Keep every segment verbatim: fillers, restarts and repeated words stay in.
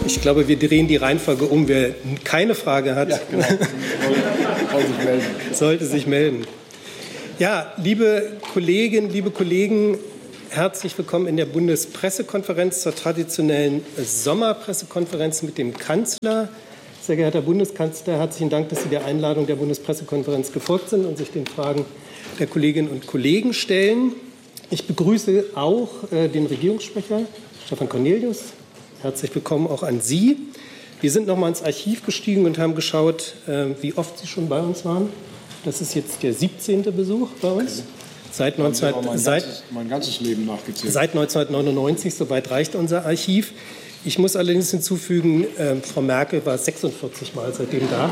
Ich glaube, wir drehen die Reihenfolge um. Wer keine Frage hat, ja, genau. sollte, sich melden. sollte sich melden. Ja, liebe Kolleginnen, liebe Kollegen, herzlich willkommen in der Bundespressekonferenz zur traditionellen Sommerpressekonferenz mit dem Kanzler. Sehr geehrter Bundeskanzler, herzlichen Dank, dass Sie der Einladung der Bundespressekonferenz gefolgt sind und sich den Fragen der Kolleginnen und Kollegen stellen. Ich begrüße auch äh, den Regierungssprecher Stefan Cornelius. Herzlich willkommen auch an Sie. Wir sind noch mal ins Archiv gestiegen und haben geschaut, äh, wie oft Sie schon bei uns waren. Das ist jetzt der siebzehnte Besuch bei uns. Seit, neunzehn, mein, seit, ganzes, mein ganzes Leben nachgezählt. Seit neunzehnhundertneunundneunzig, soweit reicht unser Archiv. Ich muss allerdings hinzufügen, äh, Frau Merkel war sechsundvierzig Mal seitdem da.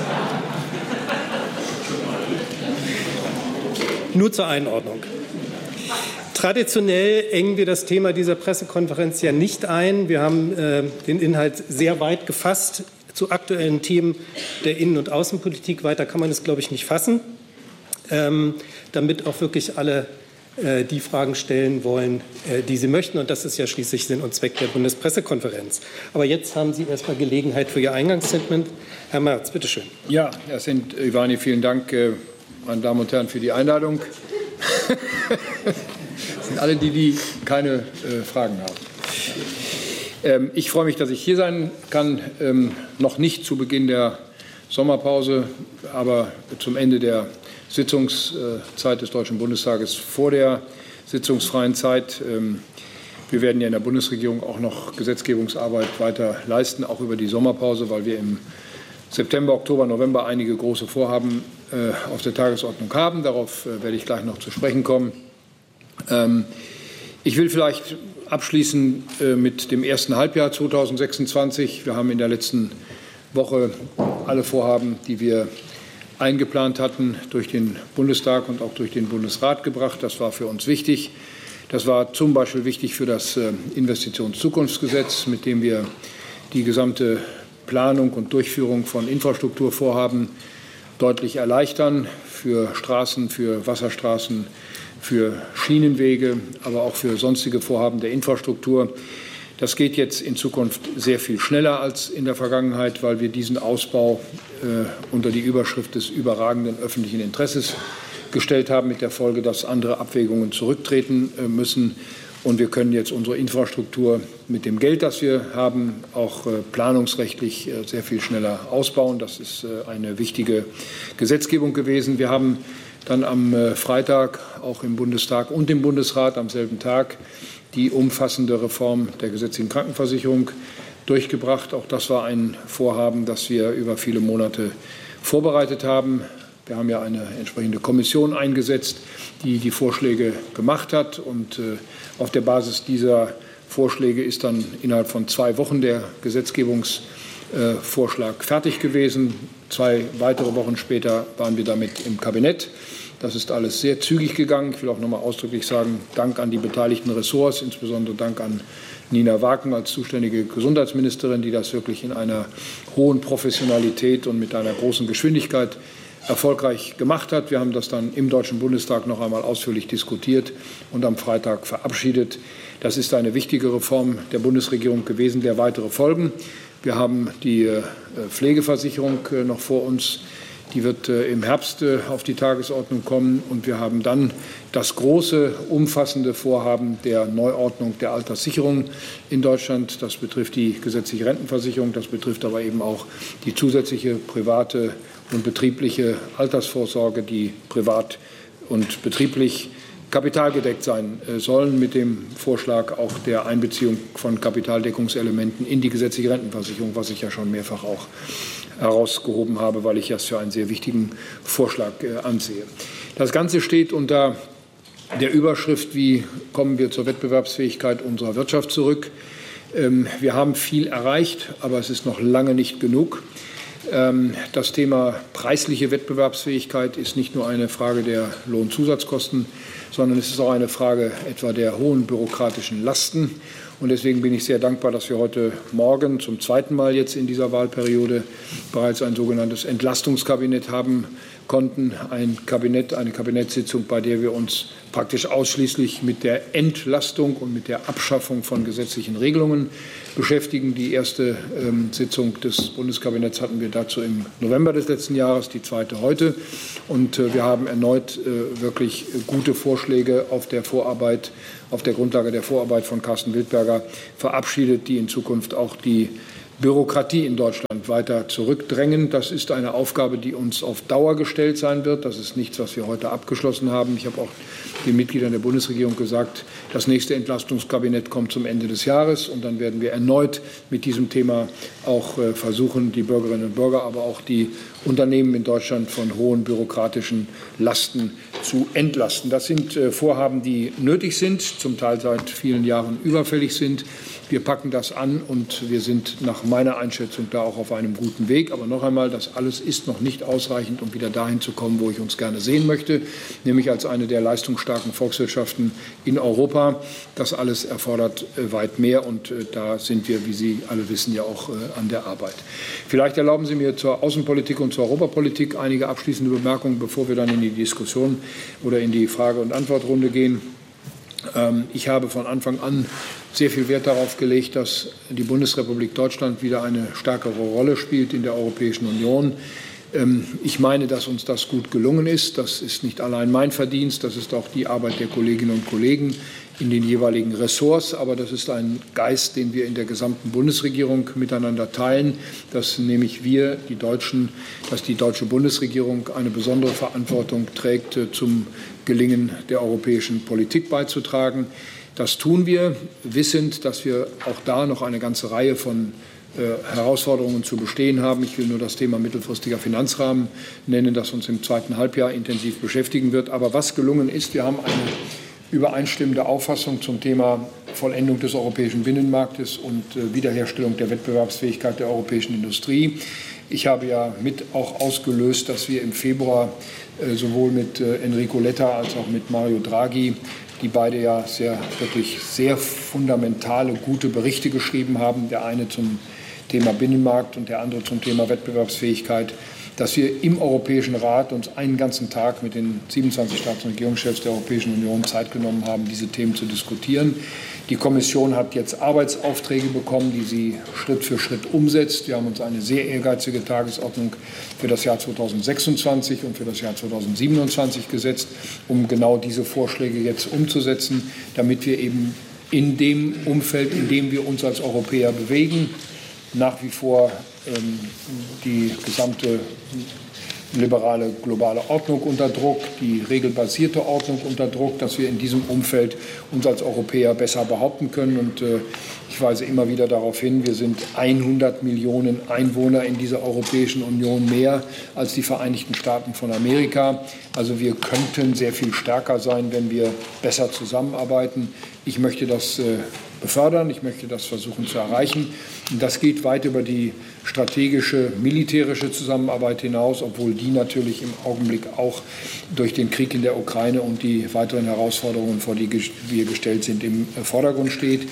Nur zur Einordnung. Traditionell engen wir das Thema dieser Pressekonferenz ja nicht ein. Wir haben äh, den Inhalt sehr weit gefasst zu aktuellen Themen der Innen- und Außenpolitik. Weiter kann man es, glaube ich, nicht fassen, ähm, damit auch wirklich alle äh, die Fragen stellen wollen, äh, die sie möchten. Und das ist ja schließlich Sinn und Zweck der Bundespressekonferenz. Aber jetzt haben Sie erst mal Gelegenheit für Ihr Eingangsstatement. Herr Merz, bitte schön. Ja, Herr Sint Ivani, vielen Dank, äh, meine Damen und Herren, für die Einladung. Das sind alle die, die keine äh, Fragen haben. Ähm, ich freue mich, dass ich hier sein kann. Ähm, noch nicht zu Beginn der Sommerpause, aber zum Ende der Sitzungszeit des Deutschen Bundestages vor der sitzungsfreien Zeit. Ähm, wir werden ja in der Bundesregierung auch noch Gesetzgebungsarbeit weiter leisten, auch über die Sommerpause, weil wir im September, Oktober, November einige große Vorhaben äh, auf der Tagesordnung haben. Darauf äh, werde ich gleich noch zu sprechen kommen. Ähm, ich will vielleicht abschließen äh, mit dem ersten Halbjahr zweitausendsechsundzwanzig. Wir haben in der letzten Woche alle Vorhaben, die wir eingeplant hatten, durch den Bundestag und auch durch den Bundesrat gebracht. Das war für uns wichtig. Das war zum Beispiel wichtig für das äh, Investitionszukunftsgesetz, mit dem wir die gesamte Planung und Durchführung von Infrastrukturvorhaben deutlich erleichtern, für Straßen, für Wasserstraßen, für Schienenwege, aber auch für sonstige Vorhaben der Infrastruktur. Das geht jetzt in Zukunft sehr viel schneller als in der Vergangenheit, weil wir diesen Ausbau äh, unter die Überschrift des überragenden öffentlichen Interesses gestellt haben, mit der Folge, dass andere Abwägungen zurücktreten äh, müssen. Und wir können jetzt unsere Infrastruktur mit dem Geld, das wir haben, auch äh, planungsrechtlich äh, sehr viel schneller ausbauen. Das ist äh, eine wichtige Gesetzgebung gewesen. Wir haben dann am äh, Freitag auch im Bundestag und im Bundesrat am selben Tag die umfassende Reform der gesetzlichen Krankenversicherung durchgebracht. Auch das war ein Vorhaben, das wir über viele Monate vorbereitet haben. Wir haben ja eine entsprechende Kommission eingesetzt, die die Vorschläge gemacht hat. Und äh, auf der Basis dieser Vorschläge ist dann innerhalb von zwei Wochen der Gesetzgebungsvorschlag äh, fertig gewesen. Zwei weitere Wochen später waren wir damit im Kabinett. Das ist alles sehr zügig gegangen. Ich will auch noch mal ausdrücklich sagen, Dank an die beteiligten Ressorts, insbesondere Dank an Nina Waken als zuständige Gesundheitsministerin, die das wirklich in einer hohen Professionalität und mit einer großen Geschwindigkeit erfolgreich gemacht hat. Wir haben das dann im Deutschen Bundestag noch einmal ausführlich diskutiert und am Freitag verabschiedet. Das ist eine wichtige Reform der Bundesregierung gewesen, der weitere folgen. Wir haben die Pflegeversicherung noch vor uns. Die wird im Herbst auf die Tagesordnung kommen. Und wir haben dann das große, umfassende Vorhaben der Neuordnung der Alterssicherung in Deutschland. Das betrifft die gesetzliche Rentenversicherung. Das betrifft aber eben auch die zusätzliche private und betriebliche Altersvorsorge, die privat und betrieblich kapitalgedeckt sein sollen, mit dem Vorschlag auch der Einbeziehung von Kapitaldeckungselementen in die gesetzliche Rentenversicherung, was ich ja schon mehrfach auch herausgehoben habe, weil ich das für einen sehr wichtigen Vorschlag ansehe. Das Ganze steht unter der Überschrift, wie kommen wir zur Wettbewerbsfähigkeit unserer Wirtschaft zurück. Wir haben viel erreicht, aber es ist noch lange nicht genug. Das Thema preisliche Wettbewerbsfähigkeit ist nicht nur eine Frage der Lohnzusatzkosten, sondern es ist auch eine Frage etwa der hohen bürokratischen Lasten. Und deswegen bin ich sehr dankbar, dass wir heute Morgen zum zweiten Mal jetzt in dieser Wahlperiode bereits ein sogenanntes Entlastungskabinett haben konnten. Ein Kabinett, eine Kabinettssitzung, bei der wir uns praktisch ausschließlich mit der Entlastung und mit der Abschaffung von gesetzlichen Regelungen beschäftigen. Die erste ähm, Sitzung des Bundeskabinetts hatten wir dazu im November des letzten Jahres, die zweite heute. Und äh, wir haben erneut äh, wirklich gute Vorschläge auf der Vorarbeit, auf der Grundlage der Vorarbeit von Carsten Wildberger verabschiedet, die in Zukunft auch die Bürokratie in Deutschland weiter zurückdrängen. Das ist eine Aufgabe, die uns auf Dauer gestellt sein wird. Das ist nichts, was wir heute abgeschlossen haben. Ich habe auch den Mitgliedern der Bundesregierung gesagt, das nächste Entlastungskabinett kommt zum Ende des Jahres und dann werden wir erneut mit diesem Thema auch versuchen, die Bürgerinnen und Bürger, aber auch die Unternehmen in Deutschland von hohen bürokratischen Lasten zu entlasten. Das sind Vorhaben, die nötig sind, zum Teil seit vielen Jahren überfällig sind. Wir packen das an und wir sind nach meiner Einschätzung da auch auf einem guten Weg. Aber noch einmal, das alles ist noch nicht ausreichend, um wieder dahin zu kommen, wo ich uns gerne sehen möchte, nämlich als eine der leistungsstarken Volkswirtschaften in Europa. Das alles erfordert weit mehr und da sind wir, wie Sie alle wissen, ja auch an der Arbeit. Vielleicht erlauben Sie mir zur Außenpolitik und zur Europapolitik einige abschließende Bemerkungen, bevor wir dann in die Diskussion oder in die Frage- und Antwortrunde gehen. Ich habe von Anfang an sehr viel Wert darauf gelegt, dass die Bundesrepublik Deutschland wieder eine stärkere Rolle spielt in der Europäischen Union. Ich meine, dass uns das gut gelungen ist. Das ist nicht allein mein Verdienst, das ist auch die Arbeit der Kolleginnen und Kollegen in den jeweiligen Ressorts. Aber das ist ein Geist, den wir in der gesamten Bundesregierung miteinander teilen, dass nämlich wir, die Deutschen, dass die deutsche Bundesregierung eine besondere Verantwortung trägt, zum Gelingen der europäischen Politik beizutragen. Das tun wir, wissend, dass wir auch da noch eine ganze Reihe von äh, Herausforderungen zu bestehen haben. Ich will nur das Thema mittelfristiger Finanzrahmen nennen, das uns im zweiten Halbjahr intensiv beschäftigen wird. Aber was gelungen ist, wir haben eine übereinstimmende Auffassung zum Thema Vollendung des europäischen Binnenmarktes und äh, Wiederherstellung der Wettbewerbsfähigkeit der europäischen Industrie. Ich habe ja mit auch ausgelöst, dass wir im Februar äh, sowohl mit äh, Enrico Letta als auch mit Mario Draghi, die beide ja sehr, wirklich sehr fundamentale, gute Berichte geschrieben haben, der eine zum Thema Binnenmarkt und der andere zum Thema Wettbewerbsfähigkeit, dass wir im Europäischen Rat uns einen ganzen Tag mit den siebenundzwanzig Staats- und Regierungschefs der Europäischen Union Zeit genommen haben, diese Themen zu diskutieren. Die Kommission hat jetzt Arbeitsaufträge bekommen, die sie Schritt für Schritt umsetzt. Wir haben uns eine sehr ehrgeizige Tagesordnung für das Jahr zweitausendsechsundzwanzig und für das Jahr zweitausendsiebenundzwanzig gesetzt, um genau diese Vorschläge jetzt umzusetzen, damit wir eben in dem Umfeld, in dem wir uns als Europäer bewegen, nach wie vor ähm, die gesamte liberale globale Ordnung unter Druck, die regelbasierte Ordnung unter Druck, dass wir in diesem Umfeld uns als Europäer besser behaupten können. Und äh, ich weise immer wieder darauf hin, wir sind hundert Millionen Einwohner in dieser Europäischen Union mehr als die Vereinigten Staaten von Amerika. Also wir könnten sehr viel stärker sein, wenn wir besser zusammenarbeiten. Ich möchte das äh, befördern, ich möchte das versuchen zu erreichen. Und das geht weit über die strategische, militärische Zusammenarbeit hinaus, obwohl die natürlich im Augenblick auch durch den Krieg in der Ukraine und die weiteren Herausforderungen, vor die wir gestellt sind, im Vordergrund steht.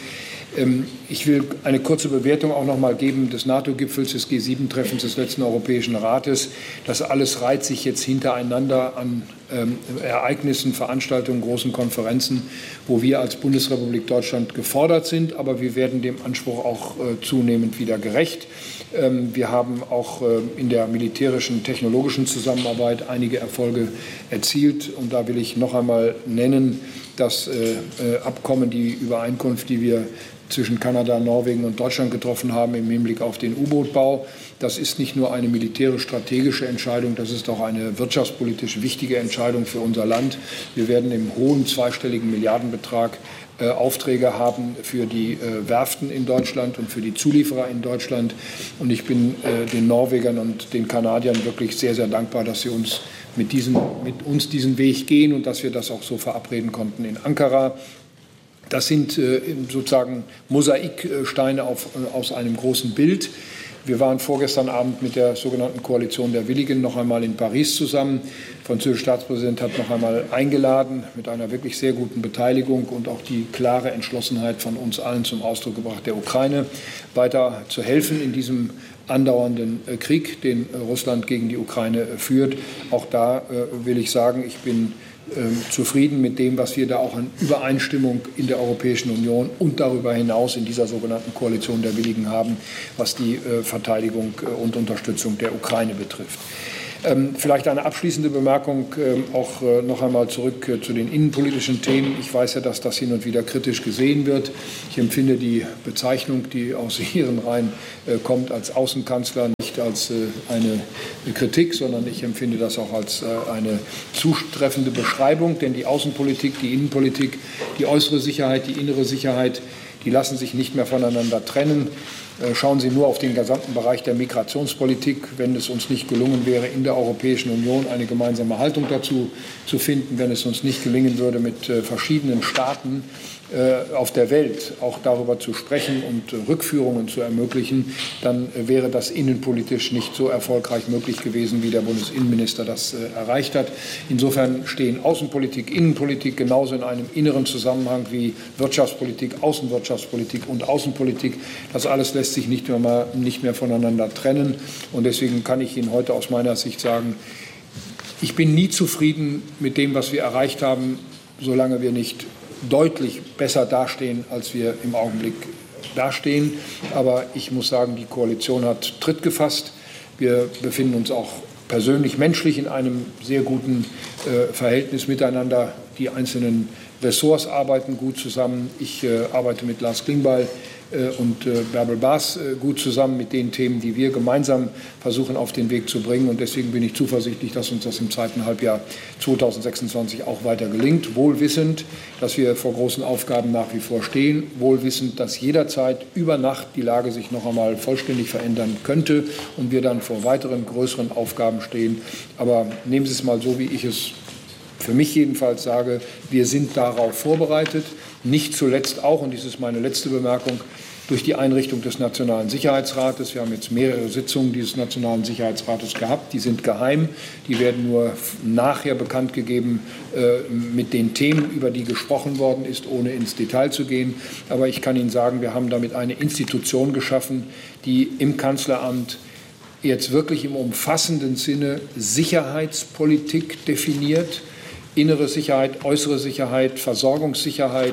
Ich will eine kurze Bewertung auch noch mal geben des NATO-Gipfels, des G sieben Treffens des letzten Europäischen Rates. Das alles reiht sich jetzt hintereinander an ähm, Ereignissen, Veranstaltungen, großen Konferenzen, wo wir als Bundesrepublik Deutschland gefordert sind. Aber wir werden dem Anspruch auch äh, zunehmend wieder gerecht. Ähm, wir haben auch äh, in der militärischen, technologischen Zusammenarbeit einige Erfolge erzielt. Und da will ich noch einmal nennen, das äh, äh, Abkommen, die Übereinkunft, die wir zwischen Kanada, Norwegen und Deutschland getroffen haben im Hinblick auf den U-Boot-Bau. Das ist nicht nur eine militärisch-strategische Entscheidung, das ist auch eine wirtschaftspolitisch wichtige Entscheidung für unser Land. Wir werden im hohen zweistelligen Milliardenbetrag äh, Aufträge haben für die äh, Werften in Deutschland und für die Zulieferer in Deutschland. Und ich bin äh, den Norwegern und den Kanadiern wirklich sehr, sehr dankbar, dass sie uns mit, diesen, mit uns diesen Weg gehen und dass wir das auch so verabreden konnten in Ankara. Das sind äh, sozusagen Mosaiksteine auf, äh, aus einem großen Bild. Wir waren vorgestern Abend mit der sogenannten Koalition der Willigen noch einmal in Paris zusammen. Der französische Staatspräsident hat noch einmal eingeladen, mit einer wirklich sehr guten Beteiligung und auch die klare Entschlossenheit von uns allen zum Ausdruck gebracht, der Ukraine weiter zu helfen in diesem andauernden Krieg, den Russland gegen die Ukraine führt. Auch da will ich sagen, ich bin zufrieden mit dem, was wir da auch an Übereinstimmung in der Europäischen Union und darüber hinaus in dieser sogenannten Koalition der Willigen haben, was die Verteidigung und Unterstützung der Ukraine betrifft. Ähm, vielleicht eine abschließende Bemerkung, ähm, auch äh, noch einmal zurück äh, zu den innenpolitischen Themen. Ich weiß ja, dass das hin und wieder kritisch gesehen wird. Ich empfinde die Bezeichnung, die aus Ihren Reihen äh, kommt, als Außenkanzler nicht als äh, eine Kritik, sondern ich empfinde das auch als äh, eine zutreffende Beschreibung. Denn die Außenpolitik, die Innenpolitik, die äußere Sicherheit, die innere Sicherheit, die lassen sich nicht mehr voneinander trennen. Schauen Sie nur auf den gesamten Bereich der Migrationspolitik. Wenn es uns nicht gelungen wäre, in der Europäischen Union eine gemeinsame Haltung dazu zu finden, wenn es uns nicht gelingen würde, mit verschiedenen Staaten auf der Welt auch darüber zu sprechen und Rückführungen zu ermöglichen, dann wäre das innenpolitisch nicht so erfolgreich möglich gewesen, wie der Bundesinnenminister das erreicht hat. Insofern stehen Außenpolitik, Innenpolitik genauso in einem inneren Zusammenhang wie Wirtschaftspolitik, Außenwirtschaftspolitik und Außenpolitik. Das alles lässt sich nicht mehr, mal, nicht mehr voneinander trennen. Und deswegen kann ich Ihnen heute aus meiner Sicht sagen, ich bin nie zufrieden mit dem, was wir erreicht haben, solange wir nicht deutlich besser dastehen, als wir im Augenblick dastehen. Aber ich muss sagen, die Koalition hat Tritt gefasst. Wir befinden uns auch persönlich, menschlich in einem sehr guten äh, Verhältnis miteinander. Die einzelnen Ressorts arbeiten gut zusammen. Ich äh, arbeite mit Lars Klingbeil äh, und äh, Bärbel Baas äh, gut zusammen mit den Themen, die wir gemeinsam versuchen auf den Weg zu bringen. Und deswegen bin ich zuversichtlich, dass uns das im zweiten Halbjahr zweitausendsechsundzwanzig auch weiter gelingt. Wohl wissend, dass wir vor großen Aufgaben nach wie vor stehen. Wohl wissend, dass jederzeit über Nacht die Lage sich noch einmal vollständig verändern könnte und wir dann vor weiteren größeren Aufgaben stehen. Aber nehmen Sie es mal so, wie ich es für mich jedenfalls sage, wir sind darauf vorbereitet. Nicht zuletzt auch, und dies ist meine letzte Bemerkung, durch die Einrichtung des Nationalen Sicherheitsrates. Wir haben jetzt mehrere Sitzungen dieses Nationalen Sicherheitsrates gehabt. Die sind geheim. Die werden nur nachher bekannt gegeben äh, mit den Themen, über die gesprochen worden ist, ohne ins Detail zu gehen. Aber ich kann Ihnen sagen, wir haben damit eine Institution geschaffen, die im Kanzleramt jetzt wirklich im umfassenden Sinne Sicherheitspolitik definiert. Innere Sicherheit, äußere Sicherheit, Versorgungssicherheit,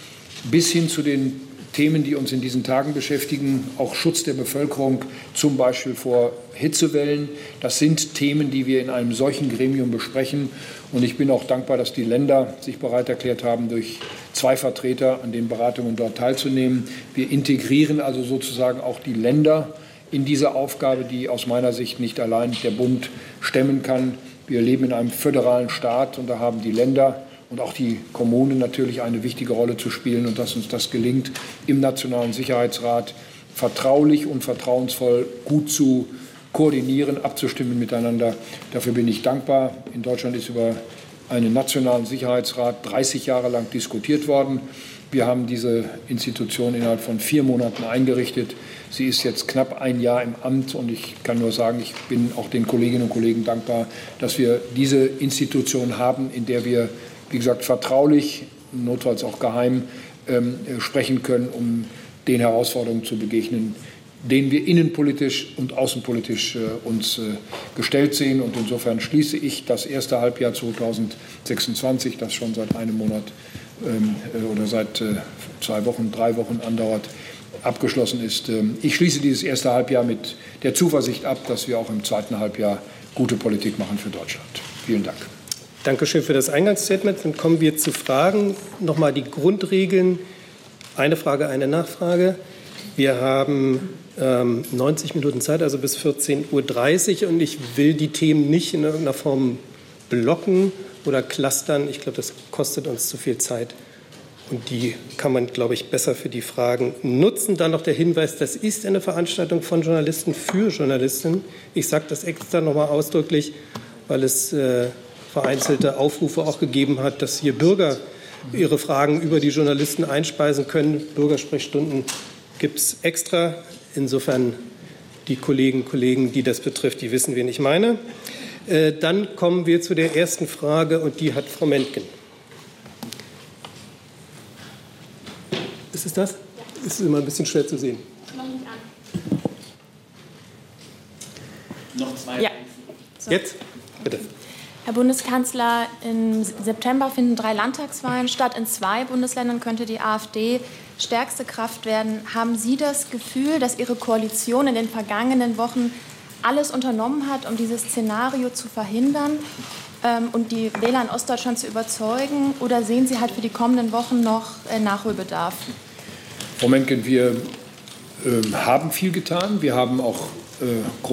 bis hin zu den Themen, die uns in diesen Tagen beschäftigen, auch Schutz der Bevölkerung, zum Beispiel vor Hitzewellen. Das sind Themen, die wir in einem solchen Gremium besprechen. Und ich bin auch dankbar, dass die Länder sich bereit erklärt haben, durch zwei Vertreter an den Beratungen dort teilzunehmen. Wir integrieren also sozusagen auch die Länder in diese Aufgabe, die aus meiner Sicht nicht allein der Bund stemmen kann. Wir leben in einem föderalen Staat und da haben die Länder und auch die Kommunen natürlich eine wichtige Rolle zu spielen. Und dass uns das gelingt, im Nationalen Sicherheitsrat vertraulich und vertrauensvoll gut zu koordinieren, abzustimmen miteinander. Dafür bin ich dankbar. In Deutschland ist über einen Nationalen Sicherheitsrat dreißig Jahre lang diskutiert worden. Wir haben diese Institution innerhalb von vier Monaten eingerichtet. Sie ist jetzt knapp ein Jahr im Amt und ich kann nur sagen, ich bin auch den Kolleginnen und Kollegen dankbar, dass wir diese Institution haben, in der wir, wie gesagt, vertraulich, notfalls auch geheim ähm, sprechen können, um den Herausforderungen zu begegnen, denen wir innenpolitisch und außenpolitisch äh, uns äh, gestellt sehen. Und insofern schließe ich das erste Halbjahr zweitausendsechsundzwanzig, das schon seit einem Monat ähm, oder seit äh, zwei Wochen, drei Wochen andauert, abgeschlossen ist. Ich schließe dieses erste Halbjahr mit der Zuversicht ab, dass wir auch im zweiten Halbjahr gute Politik machen für Deutschland. Vielen Dank. Dankeschön für das Eingangsstatement. Dann kommen wir zu Fragen. Nochmal die Grundregeln. Eine Frage, eine Nachfrage. Wir haben ähm, neunzig Minuten Zeit, also bis vierzehn Uhr dreißig. Und ich will die Themen nicht in irgendeiner Form blocken oder clustern. Ich glaube, das kostet uns zu viel Zeit. Und die kann man, glaube ich, besser für die Fragen nutzen. Dann noch der Hinweis, das ist eine Veranstaltung von Journalisten für Journalisten. Ich sage das extra nochmal ausdrücklich, weil es äh, vereinzelte Aufrufe auch gegeben hat, dass hier Bürger ihre Fragen über die Journalisten einspeisen können. Bürgersprechstunden gibt es extra. Insofern die Kolleginnen und Kollegen, die das betrifft, die wissen, wen ich meine. Äh, dann kommen wir zu der ersten Frage, und die hat Frau Mentgen. Ist es das? Ist immer ein bisschen schwer zu sehen. Noch nicht an. Noch zwei. Ja. So. Jetzt? Bitte. Herr Bundeskanzler, im September finden drei Landtagswahlen statt. In zwei Bundesländern könnte die AfD stärkste Kraft werden. Haben Sie das Gefühl, dass Ihre Koalition in den vergangenen Wochen alles unternommen hat, um dieses Szenario zu verhindern ähm, und die Wähler in Ostdeutschland zu überzeugen? Oder sehen Sie halt für die kommenden Wochen noch äh, Nachholbedarf? Frau Mentgen, wir äh, haben viel getan. Wir haben auch äh,